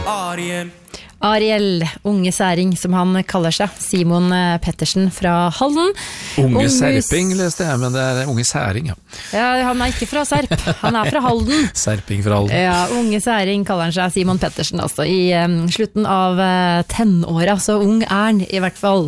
Ariel, unge særing som han kaller seg, Simon Pettersen fra Halden. Unge serping leste jeg, men det unge særing, ja. Ja, han ikke fra Serp, han fra Halden. Serping fra Halden. Ja, unge særing kaller han seg, Simon Pettersen, altså, i slutten av tenåra, så ung han i hvert fall.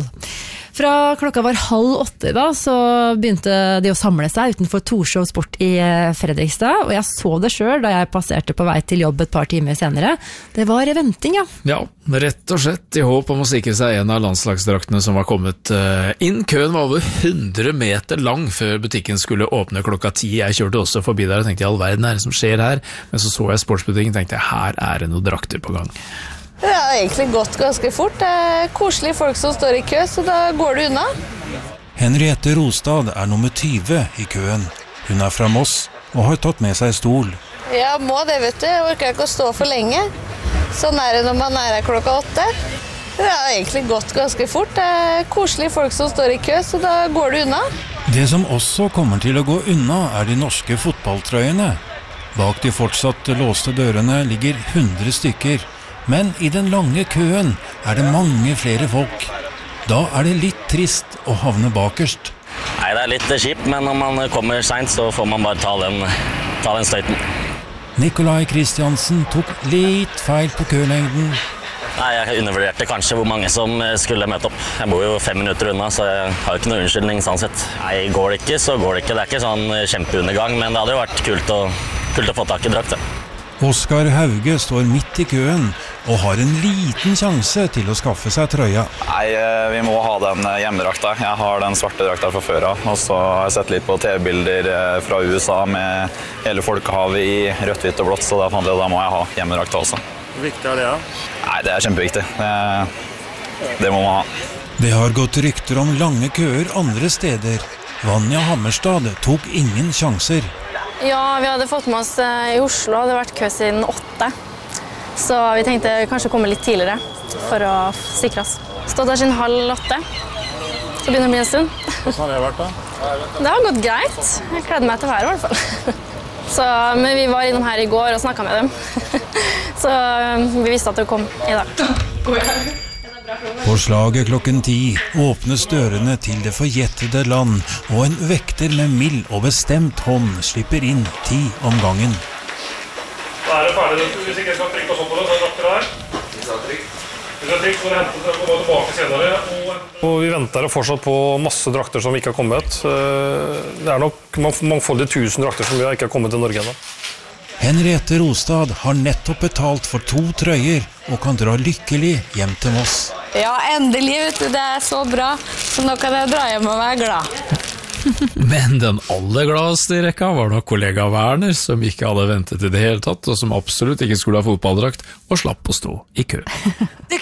Fra klokka var 7:30 da, så begynte de å samle seg utenfor Torshov Sport i Fredrikstad, og jeg så det selv da jeg passerte på vei til jobb et par timer senere. Det var venting, ja. Ja, rett og slett i håp om å sikre seg en av landslagsdraktene som var kommet inn. Køen var over 100 meter lang før butikken skulle åpne klokka 10. Jeg kjørte også forbi der og tenkte, all verden er det som skjer her? Men så jeg sportsbutikken og tenkte, her er det noen drakter på gang. Det har egentlig gått ganske fort. Det er koselige folk som står i kø, så da går du unna. Henriette Rostad er nummer 20 i køen. Hun er fra Moss og har tatt med seg stol. Ja, må det, vet du. Jeg orker ikke å stå for lenge. Sånn er det når man er her klokka 8. Det har egentlig gått ganske fort. Det er koselige folk som står i kø, så da går du unna. Det som også kommer til å gå unna er de norske fotballtrøyene. Bak de fortsatt låste dørene ligger 100 stykker. Men i den lange køen er det mange flere folk. Da er det litt trist å havne bakerst. Nei, det er litt kjipt, men når man kommer sent, så får man bare ta den støyten. Nikolai Kristiansen tok litt feil på kølengden. Nei, jeg undervurderte kanskje hvor mange som skulle møte opp. Jeg bor jo 5 minutter unna, så jeg har ikke noe unnskyldning sånn sett. Nei, går det ikke, så går det ikke. Det er ikke sånn kjempeundergang, men det hadde jo vært kult å få tak i drakt. Oskar Hauge står midt i køen og har en liten sjanse til å skaffe seg trøya. Nei, vi må ha den hjemmedrakta. Jeg har den svarte drakta fra før av. Og så har jeg sett litt på TV-bilder fra USA med hele folkehavet i rødt, hvitt og blått, så da fant jeg at da må jeg ha hjemmedrakta også. Hvor viktig er det, da? Nei, det er kjempeviktig. Det må man ha. Det har gått rykter om lange køer andre steder. Vanja Hammerstad tok ingen sjanser. Ja, vi hadde fått med oss i Oslo, det hadde vært kø siden 8. Så vi tenkte kanskje komme litt tidligere for å sikre oss. Stått der siden 7:30, så begynner det å bli en stund. Hvordan har det vært da? Det har gått greit. Jeg kledde meg til været i hvert fall. Men vi var innom her i går og snakket med dem. Så vi visste at det kom i dag. På slaget klokken 10 åpnes dørene til det forjettede land, og en vekter med mild og bestemt hånd slipper inn 10 om gangen. Da er det ferdig. Hvis ikke jeg skal trykke oss opp på det, så er det drakter her. Hvis det er trygt, så hente det og gå tilbake senere. Og vi venter fortsatt på masse drakter som ikke har kommet. Det er nok mangfoldige 1000 drakter som ikke har kommet til Norge ennå. Henriette Rostad har nettopp betalt for 2 trøyer og kan dra lykkelig hjem til Moss. Ja, endelig, vet du. Det er så bra. Så nå kan jeg dra hjem og være glad. Men den aller gladeste i rekka var nok kollega Werner, som ikke hadde ventet i det hele tatt, og som absolutt ikke skulle ha fotballdrakt, og slapp å stå i kø.